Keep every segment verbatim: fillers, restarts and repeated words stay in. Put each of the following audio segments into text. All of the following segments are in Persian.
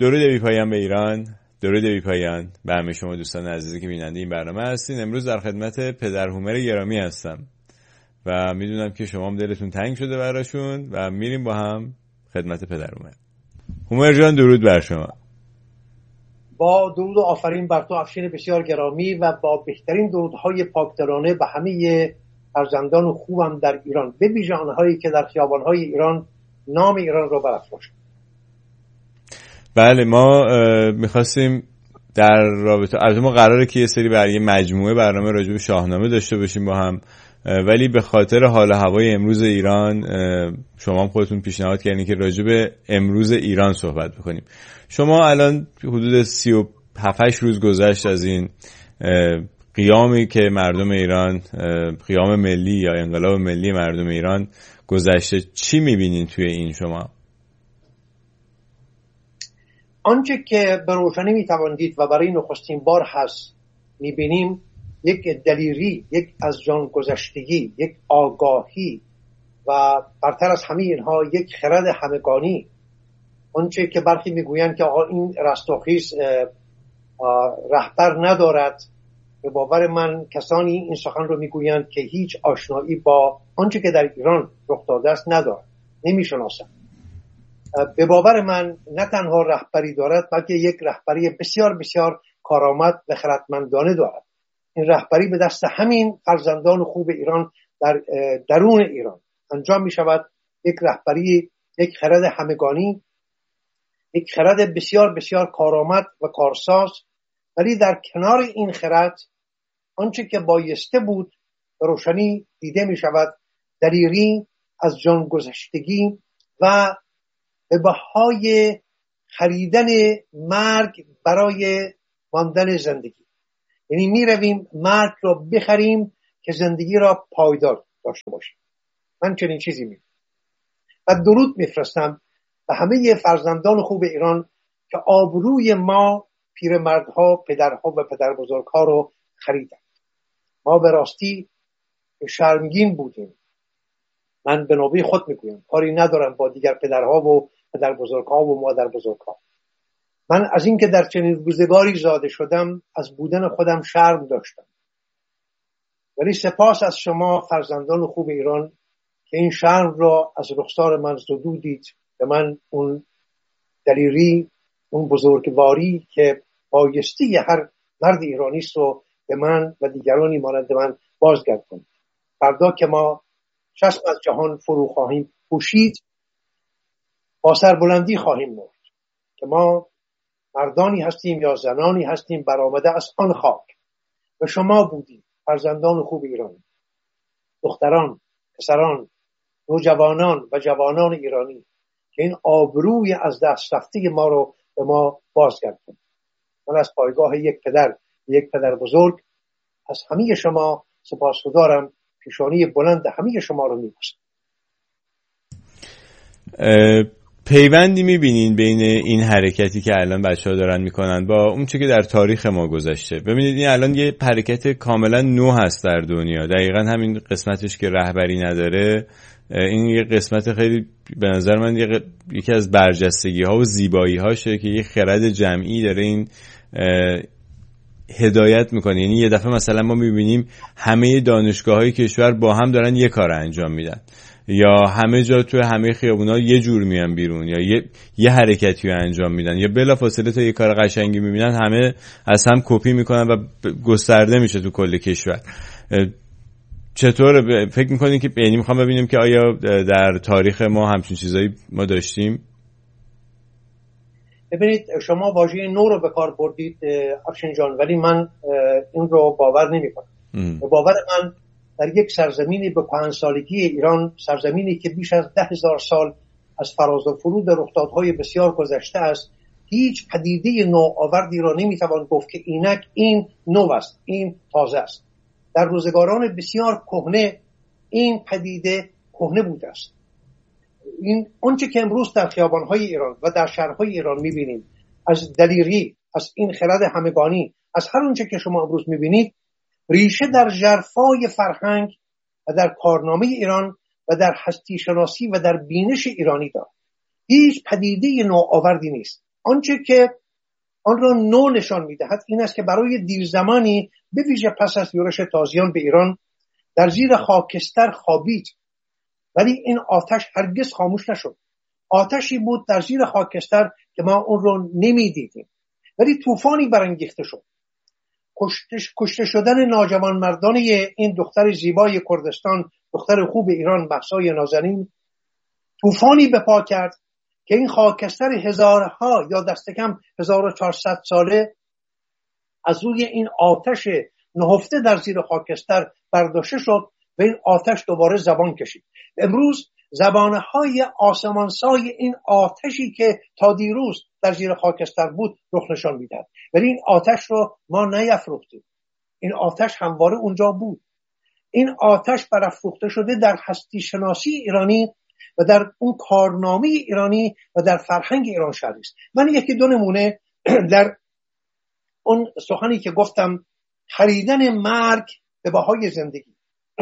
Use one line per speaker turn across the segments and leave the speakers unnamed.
درود بی پایان به ایران، درود بی پایان به همه شما دوستان عزیزی که بیننده این برنامه هستین. امروز در خدمت پدر هومر گرامی هستم و میدونم که شما هم دلتون تنگ شده براشون و میریم با هم خدمت پدر هومر. هومر جان درود بر شما.
با درود و آفرین بر تو افشین بسیار گرامی و با بهترین درودهای پاکدلانه به همه فرزندان خوبم در ایران، به ویژه آنهایی که در خیابان‌های ایران نام ایران رو برافراشتند.
بله، ما میخواستیم در رابطه، البته ما قراره که یه سری برای مجموعه برنامه راجع به شاهنامه داشته باشیم با هم، ولی به خاطر حال هوای امروز ایران شما هم خودتون پیشنهاد کردین که راجع به امروز ایران صحبت بکنیم. شما الان حدود سی و هفت روز گذشت از این قیامی که مردم ایران، قیام ملی یا انقلاب ملی مردم ایران گذشته، چی میبینین توی این شما؟
آنچه که به روشنی میتوان دید و برای نخستین بار هست میبینیم یک دلیری، یک از جان گذشتگی، یک آگاهی و برتر از همه اینها یک خرد همگانی. آنچه که برخی میگویند که آقا این رستاخیز رهبر ندارد، به باور من کسانی این سخن رو میگویند که هیچ آشنایی با آنچه که در ایران رخ داده است ندارد، نمیشناسند. به باور من نه تنها رهبری دارد بلکه یک رهبری بسیار بسیار کارآمد و خردمندانه دارد. این رهبری به دست همین فرزندان خوب ایران در درون ایران انجام می شود. یک رهبری، یک خرد همگانی، یک خرد بسیار بسیار کارآمد و کارساز، ولی در کنار این خرد آنچه که بایسته بود به روشنی دیده می شود دلیری، از جان گذشتگی و به بهای خریدن مرگ برای ماندن زندگی. یعنی می رویم مرگ را بخریم که زندگی را پایدار داشته باشیم. من چنین چیزی می و درود میفرستم به همه فرزندان خوب ایران که آبروی ما پیرمردها، پدرها و پدربزرگها رو خریدند. ما به راستی شرمگین بودیم. من به نوبه خود میگویم کاری ندارم با دیگر پدرها و پدربزرگها و مادربزرگها. من از این که در چنین روزگاری زاده شدم از بودن خودم شرم داشتم، ولی سپاس از شما فرزندان خوب ایران که این شرم را از رخسار من زدودید. به من اون دلیری، اون بزرگواری که بایستی هر مرد ایرانی است رو به من و دیگرانی مانند من بازگرد کنید. فردا که ما چشم از جهان فرو خواهیم پوشید، با سربلندی خواهیم مرد که ما مردانی هستیم یا زنانی هستیم برآمده از آن خاک و شما بودید فرزندان خوب ایران، دختران، پسران، نوجوانان و جوانان ایرانی که این آبروی از دست رفته ما رو به ما بازگرد کنید. من از پایگاه یک پدر، یک پدر بزرگ، از همه شما سپاسگزارم. پیشانی بلند همه شما رو می‌بوسم.
پیوندی میبینین بین این حرکتی که الان بچه‌ها دارن میکنن با اون چیزی که در تاریخ ما گذشته؟ ببینید این الان یه حرکت کاملا نو هست در دنیا، دقیقاً همین قسمتش که رهبری نداره. این یه قسمت خیلی به نظر من یکی از برجستگی ها و زیبایی هاشه که یه خرد جمعی داره این هدایت میکنه. یعنی یه دفعه مثلا ما میبینیم همه دانشگاه های کشور با هم دارن یه کار انجام میدن، یا همه جا تو همه خیابونا یه جور میان بیرون، یا یه یه حرکتی رو انجام میدن، یا بلافاصله تا یه کار قشنگی میبینن همه از هم کپی میکنن و گسترده میشه تو کل کشور. چطور فکر میکنین که، یعنی میخوام ببینیم که آیا در تاریخ ما همچین چیزایی ما داشتیم؟
ببینید شما واژه نو رو به کار بردید افشین جان، ولی من این رو باور نمیکنم. به باور من در یک سرزمینی به کهنسالگی ایران، سرزمینی که بیش از ده هزار سال از فراز و فرود رخدادهای بسیار گذشته است، هیچ پدیده نوآوردی را نمیتوان گفت که اینک این نو است، این تازه است. در روزگاران بسیار کهنه این پدیده کهنه بوده است. این آنچه که امروز در خیابان‌های ایران و در شهرهای ایران می‌بینیم، از دلیری، از این خرد همگانی، از هر اونچه که شما امروز می‌بینید، ریشه در ژرفای فرهنگ و در کارنامه ایران و در هستی شناسی و در بینش ایرانی دارد. هیچ پدیده نوآوردی نیست. آنچه که آن را نو نشان میدهد این است که برای دیر زمانی به ویژه پس از یورش تازیان به ایران در زیر خاکستر خوابید، ولی این آتش هرگز خاموش نشد. آتشی بود در زیر خاکستر که ما اون رو نمیدیدیم، ولی طوفانی برانگیخته شد. کشته شدن ناجوان مردانه این دختر زیبای کردستان، دختر خوب ایران، مهسای نازنین، طوفانی به پا کرد که این خاکستر هزارها یا دست کم هزار و چهارصد ساله از روی این آتش نهفته در زیر خاکستر برداشته شد و این آتش دوباره زبان کشید. امروز زبانهای آسمانسای این آتشی که تا دیروز در زیر خاکستر بود رخ نشان میدهد، ولی این آتش رو ما نیفروختیم. این آتش همواره اونجا بود. این آتش برافروخته شده در هستی شناسی ایرانی و در اون کارنامه ایرانی و در فرهنگ ایران شهری است. من یکی دو نمونه در اون سخنی که گفتم، خریدن مرگ به بهای زندگی،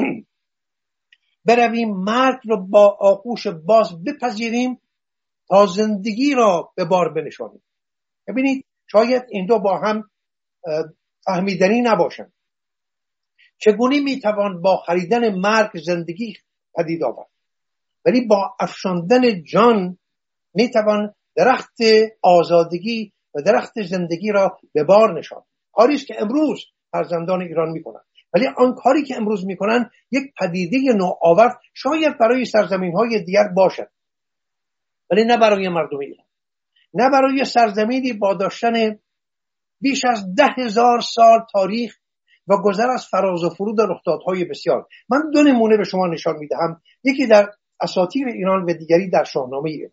برویم مرگ رو با آغوش باز بپذیریم تا زندگی را به بار بنشانیم. ببینید شاید این دو با هم فهمیدنی نباشند. چگونه میتوان با خریدن مرگ زندگی پدید آورد، ولی با افشاندن جان میتوان درخت آزادگی و درخت زندگی را به بار نشاند. کاری است که امروز فرزندان ایران میکنند، ولی آن کاری که امروز میکنن یک پدیده نوآور شاید برای سرزمین‌های دیگر باشد، ولی نه برای مردم ایران، نه برای سرزمینی با داشتن بیش از ده هزار سال تاریخ و گذر از فراز و فرود رخدادهای بسیار. من دو نمونه به شما نشان میدهم، یکی در اساطیر ایران و دیگری در شاهنامه ایران.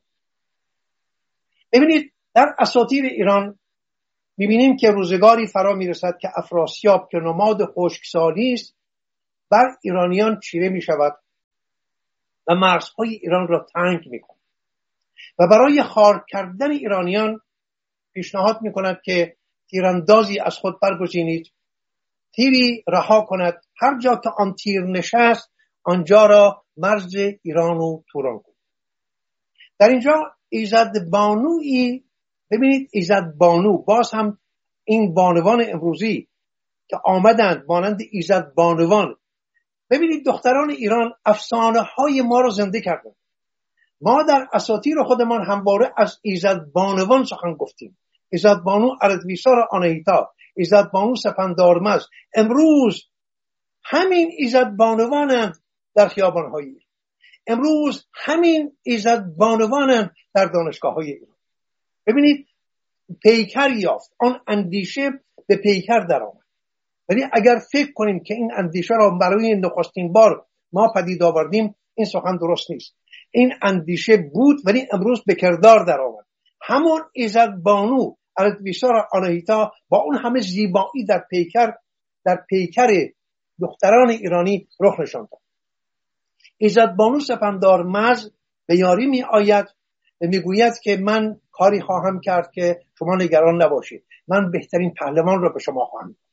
ببینید در اساطیر ایران میبینیم که روزگاری فرا میرسد که افراسیاب که نماد خشکسالی است بر ایرانیان چیره میشود و مرزهای ایران را تنگ میکند و برای خار کردن ایرانیان پیشنهاد میکند که تیراندازی از خود برگزینید، تیری رها کند، هر جا که آن تیر نشست آنجا را مرز ایران و توران کند. در اینجا ایزد بانویی، ببینید ایزد بانو، باز هم این بانوان امروزی که آمدند مانند ایزد بانوان، ببینید دختران ایران افسانه های ما رو زنده کردند. ما در اساطیر خودمان همواره از ایزد بانوان سخن گفتیم. ایزد بانو اردویسار آناهیتا، ایزد بانو سپندارمز. امروز همین ایزد بانوانند در خیابان‌های ایران. امروز همین ایزد بانوانند در دانشگاه‌های ایران. ببینید پیکر یافت، آن اندیشه به پیکر در آمد. ولی اگر فکر کنیم که این اندیشه را برای نخستین بار ما پدید آوردیم، این سخن درست نیست. این اندیشه بود ولی امروز به کردار در آمد. همون ایزد بانو اردویسار آناهیتا با اون همه زیبایی در پیکر در پیکر دختران ایرانی رخ نشان داد. ایزد بانو سپندارمز به یاری می آید و می گوید که من کاری خواهم کرد که شما نگران نباشید، من بهترین پهلوان را به شما خواهم داد.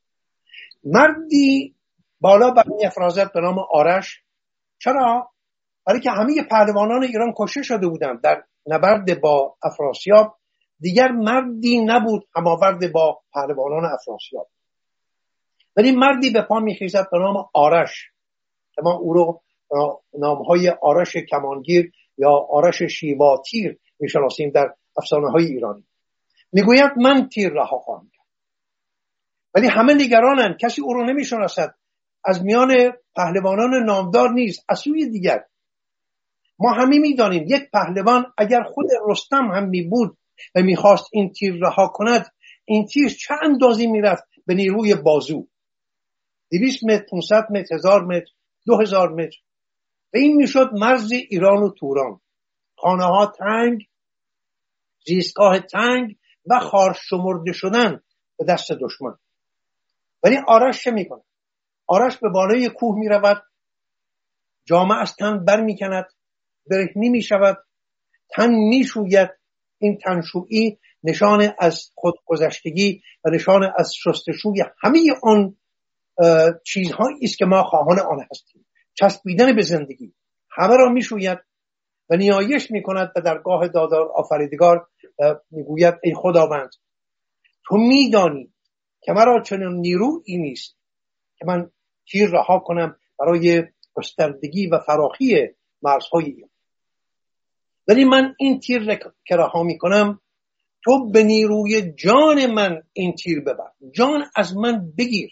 مردی بالا بر می افرازد به نام آرش. چرا؟ برای که همه پهلوانان ایران کشته شده بودند در نبرد با افراسیاب. دیگر مردی نبود هماورد با پهلوانان افراسیاب، ولی مردی به پا میخیزد به نام آرش که ما او رو نامهای آرش کمانگیر یا آرش شیواتیر میشناسیم در افسانه های ایرانی. میگوید من تیر رها خواهم کرد، ولی همه نگرانند، کسی او رو نمیشناسد، از میان پهلوانان نامدار نیست. از سوی دیگر ما همه میدانیم یک پهلوان اگر خود رستم هم می بود و میخواست این تیر رها کند، این تیر چه اندازی میرفت به نیروی بازو؟ دویست متر، پانصد متر، هزار متر، دو هزار متر. و این میشد مرز ایران و توران. خانه ها تنگ، زیستگاه تنگ و خار شمرده شدن به دست دشمن. ولی آرش چه میکنه؟ آرش به بالای کوه میرود، جامه از تن بر میکند، برهنه میشود، تن میشوید. این تنشویی نشان از خودگذشتگی و نشان از شستشوی همه آن چیزهایی است که ما خواهان آن هستیم. چسبیدن به زندگی همه را میشوید و نیایش میکند به درگاه دادار آفریدگار میگوید ای خداوند تو میدانی که مرا چنین نیرویی نیست که من تیر رها کنم برای گستردگی و فراخی مرزهای ایران، ولی من این تیر که رها میکنم تو به نیروی جان من این تیر ببر، جان از من بگیر،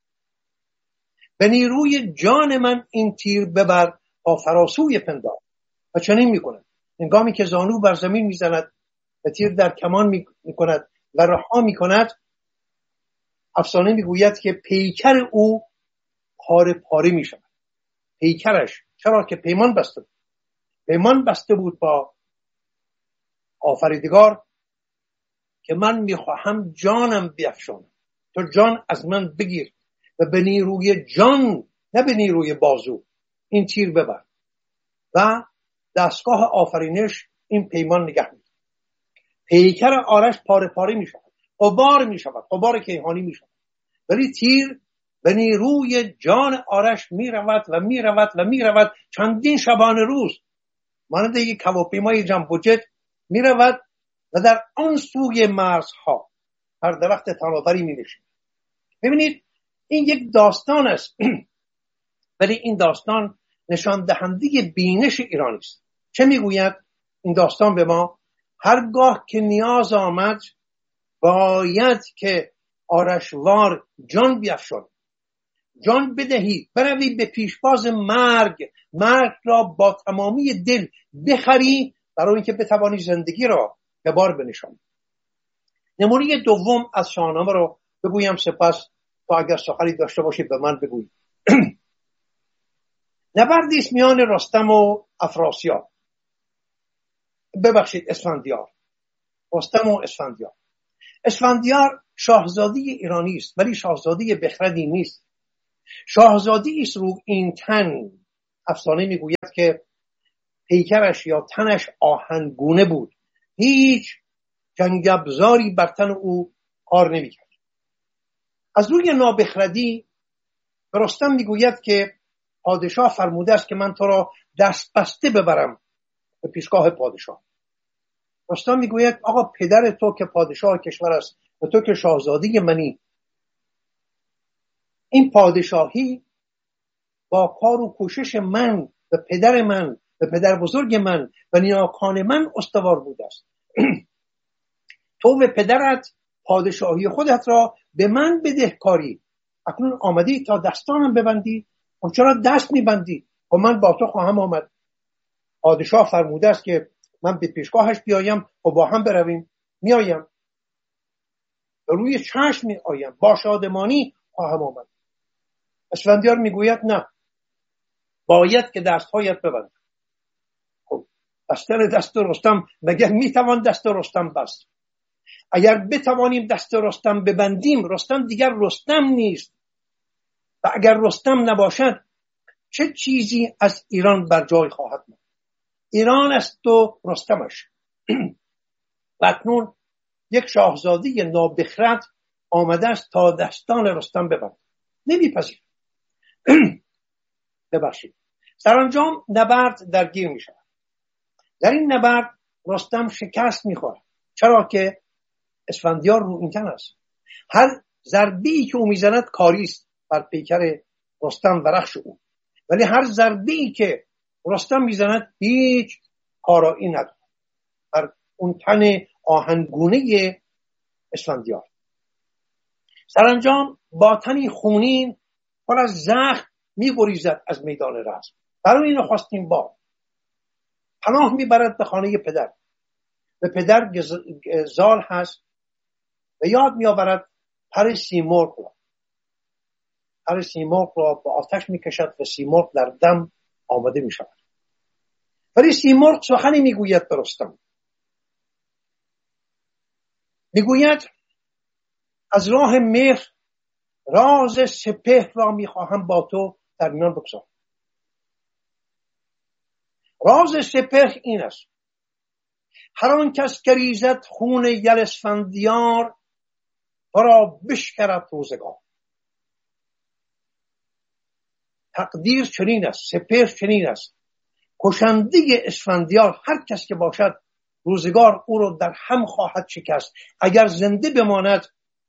به نیروی جان من این تیر ببر تا فراسوی پندار. و چنین میکنه هنگامی که زانو بر زمین میزند و تیر در کمان میکند و رها میکند، افسانه میگوید که پیکر او پاره پاره میشود. پیکرش، چرا که پیمان بسته بود، پیمان بسته بود با آفریدگار که من میخواهم جانم بیفشانم، تو جان از من بگیر و به نیروی جان نه به نیروی بازو این تیر ببر. و دستگاه آفرینش این پیمان نگه می‌دارد. پیکر آرش پاره پاره میشود، غبار میشود، غبار کیهانی میشود، ولی تیر به نیروی جان آرش میرود و میرود و میرود چندین شبانه روز مانند یک هواپیمای جنب و جت میرود و در آن سوی مرزها هر درخت تناوری مینشیند. ببینید این یک داستان است ولی این داستان نشان دهنده بینش ایرانی است. چه میگوید این داستان به ما؟ هرگاه که نیاز آمد باید که آرشوار جان بیفشانی، جان بدهی، بروی به پیشباز مرگ، مرگ را با تمامی دل بخری برای اینکه بتوانی زندگی را به بار بنشانی. نمونه دوم از شاهنامه رو بگویم، سپس تو اگر سخنی داشته باشید به من بگویید. نبردی است میان رستم و افراسیاب، ببخشید اسفندیار، رستم و اسفندیار. اسفندیار شاهزاده ایرانی است ولی شاهزاده بخردی نیست، شاهزاده است رو این تن. افسانه میگوید که پیکرش یا تنش آهنگونه بود، هیچ جنگبزاری بر تن او کار نمیکرد. از روی نابخردی رستم میگوید که پادشاه فرموده است که من تو را دست بسته ببرم به پیشگاه پادشاه. رستم میگوید آقا پدر تو که پادشاه کشور است و تو که شاهزاده منی، این پادشاهی با کار و کوشش من و پدر من و پدر بزرگ من و نیاکان من استوار بوده است. تو و پدرت پادشاهی خودت را به من بدهکاری، اکنون آمدی تا دستانم ببندی، خب چرا دست میبندی؟ و من با تو خواهم آمد. پادشاه فرموده است که من به پیشگاهش بیایم و با هم برویم. میایم، روی چشم می آیم، با شادمانی خواهم آمد. اسفندیار میگوید نه، باید که دستهایت ببند. خب بستن دست رستم، مگر میتوان دست رستم بست؟ اگر بتوانیم دست رستم ببندیم، رستم دیگر رستم نیست و اگر رستم نباشد چه چیزی از ایران بر جای خواهد ماند؟ ایران است و رستمش. و اکنون یک شاهزاده نابخرد آمده است تا دستان رستم ببند، نمیپذیر. ببخشید. سرانجام نبرد درگیر می شود. در این نبرد رستم شکست می خورد، چرا که اسفندیار رو این تن است. هر ضربه‌ای که او میزند کاری است بر پیکر رستم و رخش او، ولی هر ضربه‌ای که رستم میزند هیچ کارایی نداره بر اون تن آهنگونه اسفندیار. سرانجام با تنی خونین پر از زخم میگریزد از میدان رزم. برای نخستین بار پناه میبرد به خانه پدر. به پدر زال هست و یاد میآورد پر سیمرغ را. پر سیمرغ را به آتش میکشد و سیمرغ در دم آماده میشود. ولی سیمرغ سخنی میگوید به رستم. میگوید از راه مهر راز سپهر را میخواهم با تو در میان بگذارم. راز سپهر این است: هر آن کس که ریزد خون یل اسفندیار تو را بشکرد روزگار. تقدیر چنین است، سپهر چنین است. کشنده اسفندیار هر کس که باشد روزگار او را در هم خواهد شکست. اگر زنده بماند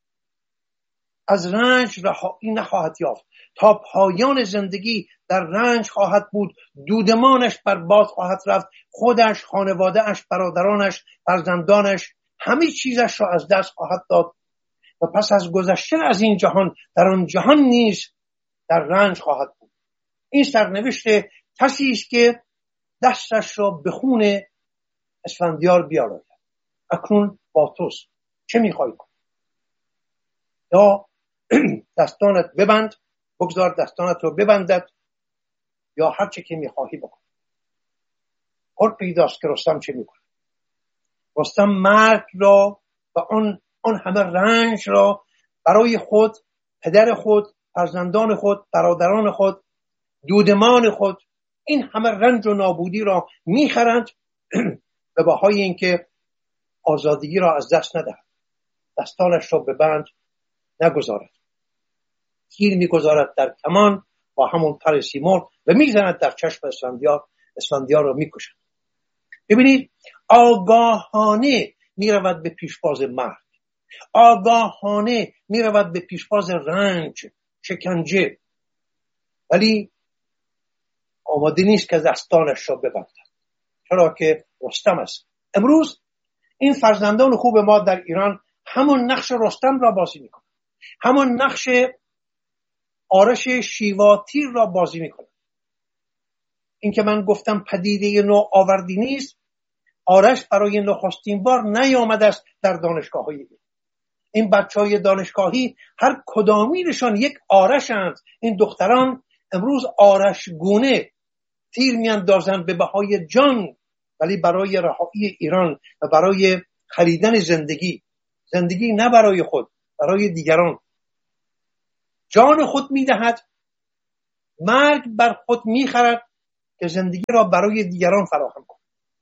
از رنج رهایی نخواهد یافت. تا پایان زندگی در رنج خواهد بود. دودمانش بر باد خواهد رفت. خودش، خانواده‌اش، برادرانش، فرزندانش، همه چیزش را از دست خواهد داد و پس از گذشتن از این جهان در آن جهان نیز در رنج خواهد بود. این سرنوشت کسی است که دستش را به خون اسفندیار بیاراید. اکنون با توست، چه میخوای کن؟ یا دستانت ببند، بگذار دستانت رو ببندد، یا هر چه که میخواهی بکن. اور پیداست که رستم چه میکنه. رستم مرگ را و آن آن همه رنج را برای خود، پدر خود، فرزندان خود، برادران خود، دودمان خود، این همه رنج و نابودی را میخرند به بهای اینکه آزادگی را از دست ندهد. دستانش را به بند نگذارد. تیر میگذارد در کمان با همون پر سیمرغ و میزند در چشم اسفندیار. اسفندیار را میکشد. ببینید، آگاهانه میرود به پیشواز مرگ، آگاهانه میرود به پیشواز رنج، شکنجه، ولی آماده نیست که دستانش را ببندد، چرا که رستم است. امروز این فرزندان خوب ما در ایران همون نقش رستم را بازی میکنن، همون نقش آرش شیواتیر را بازی میکنن. این که من گفتم پدیده نو آوردی نیست، آرش برای نخستین بار نیامده است در دانشگاه های این. این بچه های دانشگاهی هر کدامینشان یک آرشند. این دختران امروز آرش گونه تیر میاندازند به بهای جان، ولی برای رهایی ایران و برای خریدن زندگی. زندگی نه برای خود، برای دیگران. جان خود میدهد، مرگ بر خود میخرد که زندگی را برای دیگران فراهم کند.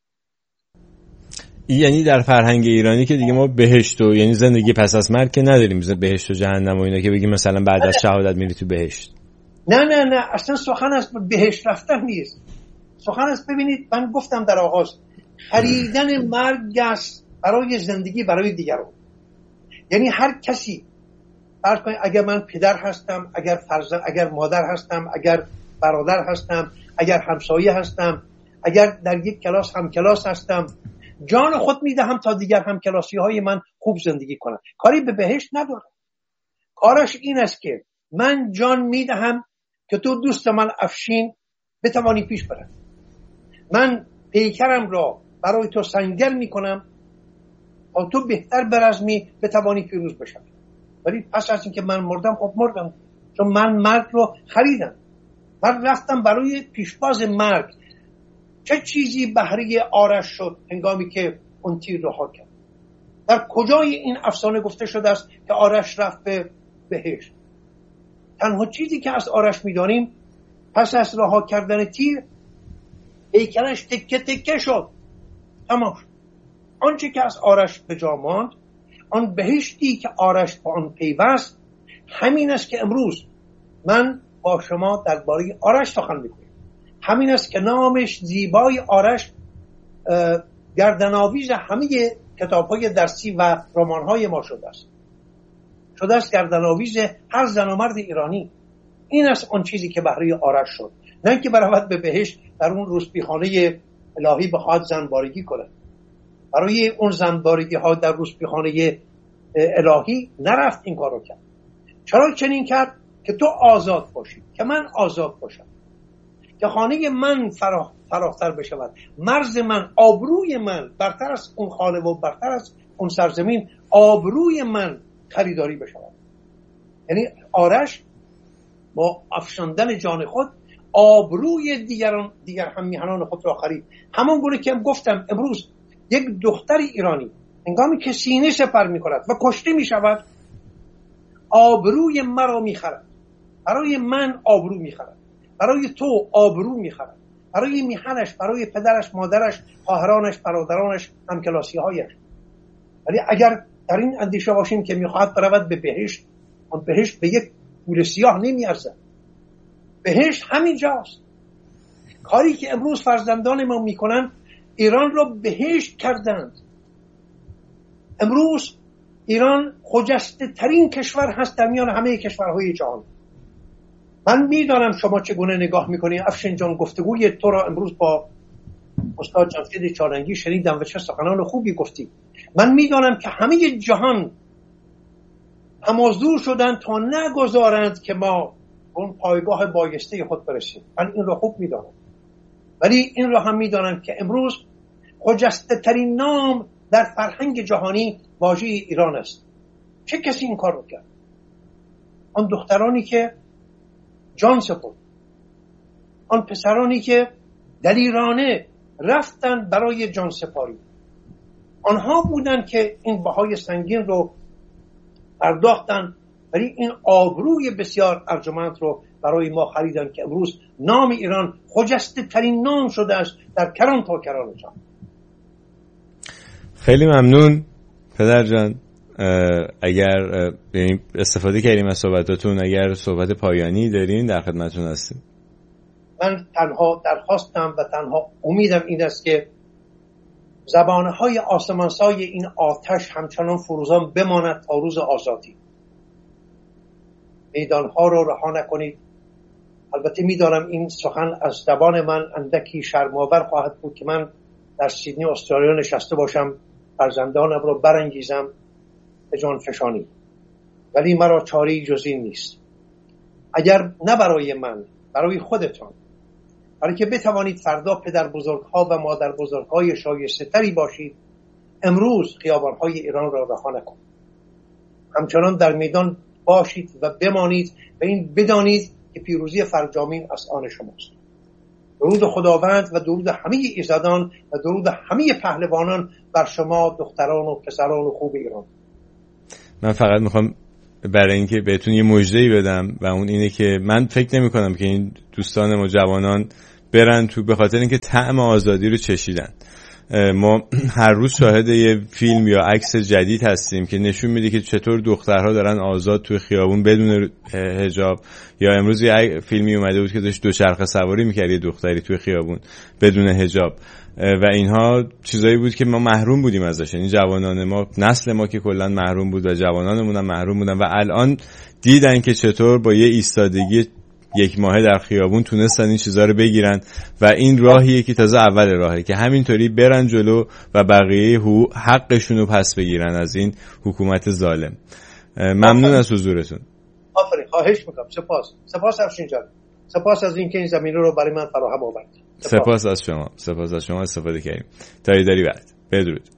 یعنی در فرهنگ ایرانی که دیگه ما بهشت و یعنی زندگی پس از مرگ که نداریم، مثل بهشت و جهنم و اینا که بگیم مثلا بعد از شهادت میری تو بهشت.
نه نه نه، اصلا سخن از بهشت رفتن نیست. سخن است، ببینید من گفتم در آغاز، خریدن مرگ است برای زندگی برای دیگران. یعنی هر کسی فرض کنید اگر من پدر هستم، اگر فرزند، اگر مادر هستم، اگر برادر هستم، اگر همسایه هستم، اگر در یک کلاس هم کلاس هستم، جان خود میدهم تا دیگر همکلاسی های من خوب زندگی کنند. کاری به بهشت ندارم. کارش این است که من جان میدهم که تو دوست من افشین بتوانی پیش برد. من پیکرم را برای تو سنگر میکنم تا تو بهتر برزمی بتوانی پیروز بشم. ولی پس از اینکه من مردم، خب مردم، چون من مرگ رو خریدم. من رفتم برای پیشواز مرگ. چه چیزی بهره آرش شد هنگامی که اون تیر رها کرد؟ در کجای این افسانه گفته شده است که آرش رفت به بهشت؟ تنها چیزی که از آرش میدانیم پس از رها کردن تیر پیکرش تکه تکه شد، تمام شد. آنچه که از آرش به جا ماند، آن بهشتی که آرش با آن پیوست، همین است که امروز من با شما درباره آرش سخن می‌گویم. همین است که نامش زیبای آرش گردن‌آویز همه کتاب‌های درسی و رمان‌های ما شده است. شده است گردن‌آویز هر زن و مرد ایرانی. این است آن چیزی که بهره آرش شد، نه که برود به بهشت در اون روسپیخانه الهی بخواد زنبارگی کنه. برای اون زنبارگی ها در روسپیخانه الهی نرفت این کارو کرد. چرا چنین کرد؟ که تو آزاد باشی، که من آزاد باشم، که خانه من فرا فراختر بشود، مرز من، آبروی من برتر از اون خانه و برتر از اون سرزمین، آبروی من خریداری بشود. یعنی آرش با افشاندن جان خود آبروی دیگران، دیگر هم میهنان خود را خرید. همون گونه که گفتم امروز یک دختر ایرانی هنگامی که سینه سپر می‌کند و کشته می‌شود، آبروی مرا می‌خرد. برای من آبرو می‌خرد، برای تو آبرو می‌خرد، برای میهنش، برای پدرش، مادرش، خواهرانش، برادرانش، همکلاسی‌هایش. ولی اگر در این اندیشه باشیم که می‌خواهد برود به بهشت، آن بهشت به یک گور سیاه نمی‌ارزد. بهشت همین جاست. کاری که امروز فرزندان ما میکنن ایران را بهشت کردند. امروز ایران خجسته ترین کشور هست در میان همه کشورهای جهان. من میدانم شما چگونه نگاه میکنید. افشین جان، گفتگوی تو را امروز با استاد جمشید چالنگی شنیدم و چه سخنان خوبی گفتی. من میدانم که همه جهان همازدور شدن تا نگذارند که ما اون پایگاه بایسته خود برسیم. من این را خوب میدانم، ولی این را هم میدانم که امروز خجسته ترین نام در فرهنگ جهانی واژه ایران است. چه کسی این کار رو کرد؟ آن دخترانی که جان سپرد، آن پسرانی که دلیرانه رفتن برای جان سپاری، آنها بودن که این بهای سنگین رو پرداختن، ولی این آبروی بسیار ارجمند رو برای ما خریدن که امروز نام ایران خجسته ترین نام شده است در کران تا کران جهان.
خیلی ممنون پدر جان. اگر استفاده کردیم از صحبتاتون، اگر صحبت پایانی دارین در خدمتتون هستیم.
من تنها درخواستم و تنها امیدم این است که زبانهای آسمانسای این آتش همچنان فروزان بماند تا روز آزادی. میدانها رو رها نکنید. البته میدانم این سخن از زبان من اندکی شرم‌آور خواهد بود که من در سیدنی استرالیا نشسته باشم فرزندانم رو برانگیزم به جان فشانی، ولی مرا چاره‌ای جز این نیست. اگر نه برای من، برای خودتان، برای که بتوانید فردا پدر بزرگها و مادر بزرگهای شایسته تری باشید، امروز خیابانهای ایران را رها نکنید. همچنان در میدان باشید و بمانید و این بدانید که پیروزی فرجامین از آن شماست. درود خداوند و درود همه ایزدان و درود همه پهلوانان بر شما دختران و پسران و خوب ایران.
من فقط میخوام برای اینکه بهتون یه مژده‌ای بدم و اون اینه که من فکر نمی کنم که این دوستان ما جوانان برن تو به خاطر اینکه طعم آزادی رو چشیدن. ما هر روز شاهد یه فیلم یا عکس جدید هستیم که نشون میده که چطور دخترها دارن آزاد توی خیابون بدون حجاب، یا امروز یه فیلمی اومده بود که داشت دوچرخه سواری میکرد یه دختری توی خیابون بدون حجاب و اینها چیزایی بود که ما محروم بودیم ازش. این جوانان ما، نسل ما که کلا محروم بود و جوانانمون هم محروم بودن و الان دیدن که چطور با یه ایستادگی یک ماهه در خیابون تونستن این چیزا رو بگیرن و این راهیه که تازه اول راهه که همینطوری برن جلو و بقیه حقشون رو پس بگیرن از این حکومت ظالم. ممنون آفرین. از حضورتون.
آفرین، خواهش میکنم. سپاس. سپاس افشین جان. سپاس از اینکه این زمینه رو برای من فراهم آوردید.
سپاس. سپاس از شما. سپاس از شما استفاده کردیم. تا ایداری بعد. بدرود.